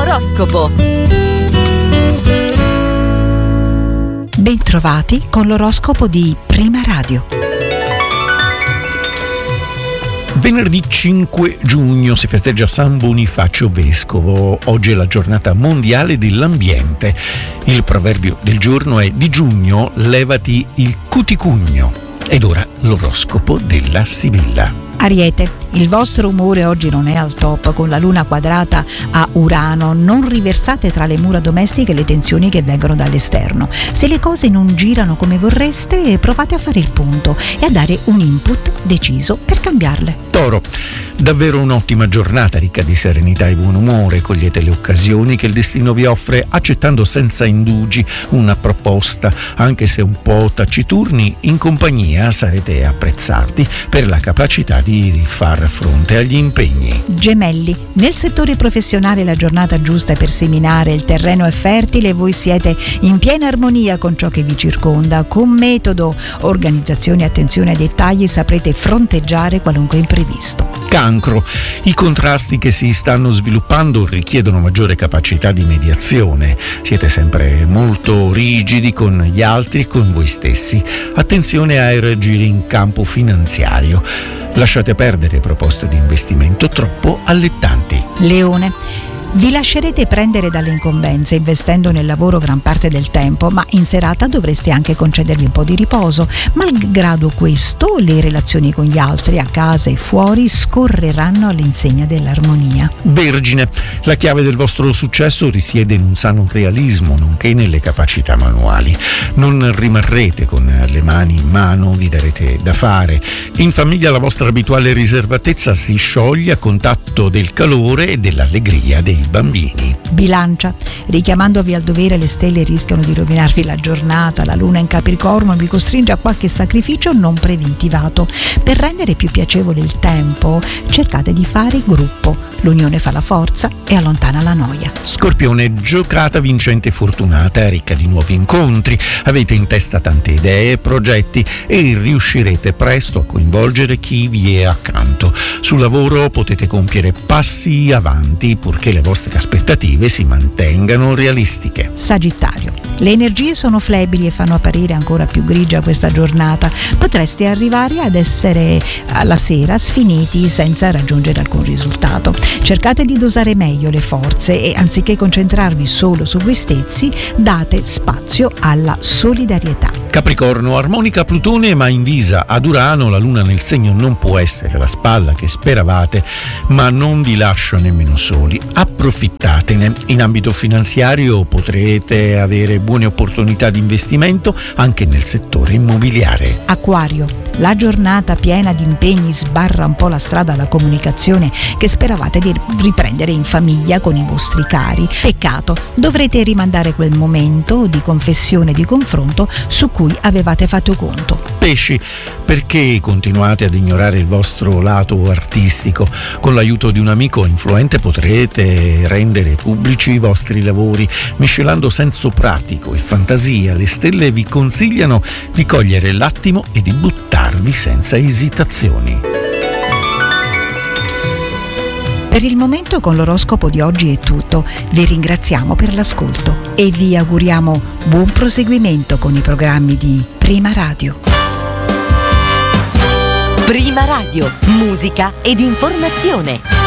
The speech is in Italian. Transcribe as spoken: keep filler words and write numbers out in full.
L'oroscopo. Bentrovati con l'oroscopo di Prima Radio. Venerdì cinque giugno si festeggia San Bonifacio Vescovo. Oggi è la giornata mondiale dell'ambiente. Il proverbio del giorno è: di giugno levati il cuticugno. Ed ora l'oroscopo della Sibilla. Ariete, il vostro umore oggi non è al top, con la luna quadrata a Urano. Non riversate tra le mura domestiche le tensioni che vengono dall'esterno. Se le cose non girano come vorreste, provate a fare il punto e a dare un input deciso per cambiarle. Toro, davvero un'ottima giornata ricca di serenità e buon umore. Cogliete le occasioni che il destino vi offre, accettando senza indugi una proposta. Anche se un po' taciturni, in compagnia sarete apprezzati per la capacità di di far fronte agli impegni. Gemelli, nel settore professionale la giornata giusta è per seminare, il terreno è fertile e voi siete in piena armonia con ciò che vi circonda. Con metodo, organizzazione e attenzione ai dettagli saprete fronteggiare qualunque imprevisto. Cancro, i contrasti che si stanno sviluppando richiedono maggiore capacità di mediazione. Siete sempre molto rigidi con gli altri e con voi stessi. Attenzione a reagire in campo finanziario. Lasciate perdere proposte di investimento troppo allettanti. Leone, vi lascerete prendere dalle incombenze investendo nel lavoro gran parte del tempo, ma in serata dovreste anche concedervi un po' di riposo. Malgrado questo, le relazioni con gli altri a casa e fuori scorreranno all'insegna dell'armonia. Vergine, la chiave del vostro successo risiede in un sano realismo, nonché nelle capacità manuali. Non rimarrete con le mani in mano, vi darete da fare. In famiglia la vostra abituale riservatezza si scioglie a contatto del calore e dell'allegria dei bambini. Bilancia, richiamandovi al dovere, le stelle rischiano di rovinarvi la giornata. La luna in Capricorno vi costringe a qualche sacrificio non preventivato. Per rendere più piacevole il tempo, cercate di fare gruppo. L'unione fa la forza e allontana la noia. Scorpione, giocata vincente e fortunata, ricca di nuovi incontri. Avete in testa tante idee e progetti e riuscirete presto a coinvolgere chi vi è accanto. Sul lavoro potete compiere passi avanti, purché le vostre aspettative si mantengano realistiche. Sagittario, le energie sono flebili e fanno apparire ancora più grigia questa giornata. Potreste arrivare ad essere alla sera sfiniti senza raggiungere alcun risultato. Cercate di dosare meglio le forze e, anziché concentrarvi solo su voi stessi, date spazio alla solidarietà. Capricorno, armonica Plutone ma invisa ad Urano. La luna nel segno non può essere la spalla che speravate, ma non vi lascia nemmeno soli. Approfittatene. In ambito finanziario potrete avere buone opportunità di investimento anche nel settore immobiliare. Acquario, la giornata piena di impegni sbarra un po' la strada alla comunicazione che speravate di riprendere in famiglia con i vostri cari. Peccato, dovrete rimandare quel momento di confessione e di confronto su cui avevate fatto conto. Pesci, perché continuate ad ignorare il vostro lato artistico? Con l'aiuto di un amico influente potrete rendere pubblici i vostri lavori, miscelando senso pratico e fantasia. Le stelle vi consigliano di cogliere l'attimo e di buttarvi senza esitazioni. Per il momento con l'oroscopo di oggi è tutto. Vi ringraziamo per l'ascolto e vi auguriamo buon proseguimento con i programmi di Prima Radio. Prima Radio, musica ed informazione.